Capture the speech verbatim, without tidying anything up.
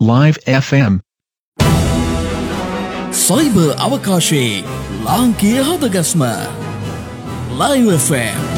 Live F M. Cyber අවකාශයේ ලාංකීය හදගස්ම Live F M